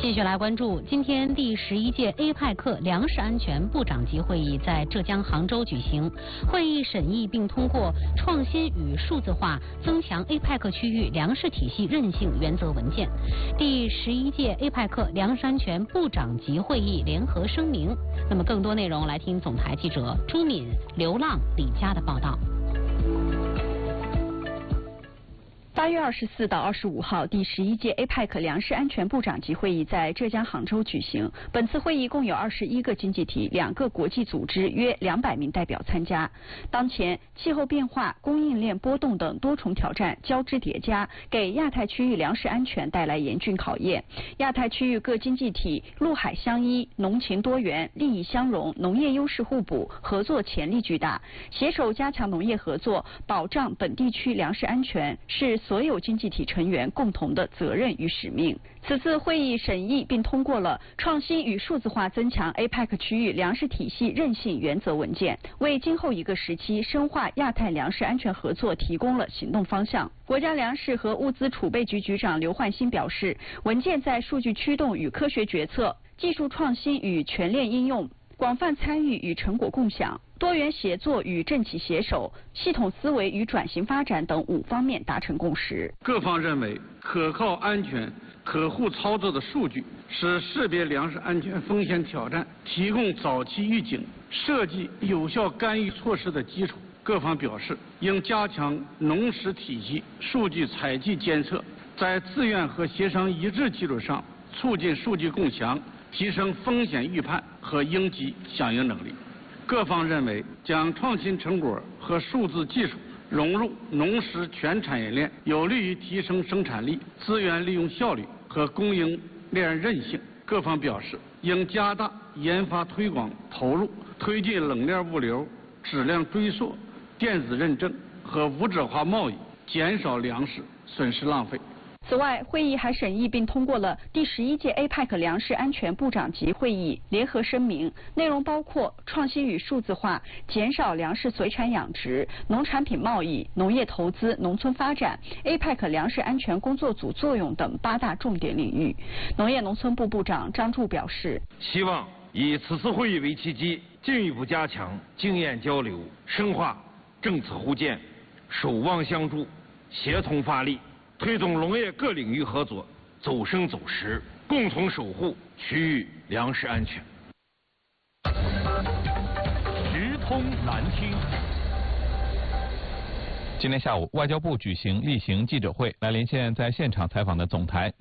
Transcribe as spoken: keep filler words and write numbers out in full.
继续来关注，今天第十一届 A P E C 粮食安全部长级会议在浙江杭州举行。会议审议并通过创新与数字化增强 A P E C 区域粮食体系韧性原则文件。第十一届 A P E C 粮食安全部长级会议联合声明。那么更多内容来听总台记者朱敏、刘浪、李佳的报道。 八月二十四到二十五号，第十一届 A P E C 粮食安全部长级会议在浙江杭州举行。本次会议共有二十一个经济体、两个国际组织，约两百名代表参加。当前，气候变化、供应链波动等多重挑战交织叠加，给亚太区域粮食安全带来严峻考验。亚太区域各经济体陆海相依，农情多元，利益相融，农业优势互补，合作潜力巨大。携手加强农业合作，保障本地区粮食安全，是所有经济体成员共同的责任与使命。此次会议审议并通过了创新与数字化增强 A P E C 区域粮食体系韧性原则文件，为今后一个时期深化亚太粮食安全合作提供了行动方向。国家粮食和物资储备局局长刘焕新表示，文件在数据驱动与科学决策、技术创新与全链应用、广泛参与与成果共享、多元协作与政企携手、系统思维与转型发展等五方面达成共识。 各方认为，可靠、安全、可互操作的数据是识别粮食安全风险挑战、提供早期预警、设计有效干预措施的基础。各方表示，应加强农食体系数据采集监测，在自愿和协商一致基础上，促进数据共享，提升风险预判和应急响应能力。各方认为，将创新成果和数字技术融入农食全产业链，有利于提升生产力、资源利用效率和供应链韧性。各方表示，应加大研发推广投入，推进冷链物流、质量追溯、电子认证和无纸化贸易，减少粮食损失浪费。 此外，会议还审议并通过了第十一届 A P E C 粮食安全部长级会议联合声明，内容包括创新与数字化、减少粮食随产养殖、农产品贸易、农业投资、农村发展、A P E C 粮食安全工作组作用等八大重点领域。农业农村部部长张柱表示， 希望以此次会议为契机，进一步加强经验交流，深化政策互鉴，守望相助，协同发力，推动农业各领域合作走深走实，共同守护区域粮食安全。 直通南京。今天下午，外交部举行例行记者会，来连线在现场采访的总台。